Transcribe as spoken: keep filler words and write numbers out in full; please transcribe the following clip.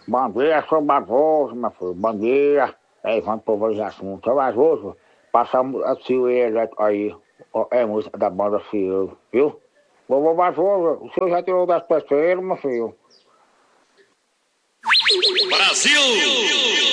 Bom dia, sou Barroso, meu filho. Bom dia. É, vamos pro os assuntos. Sou Barroso, passamos a Cio Elétrico aí. Ó, é música da banda Cio, viu? Vovô Barroso, o senhor já tirou das pessoas, meu filho? Brasil!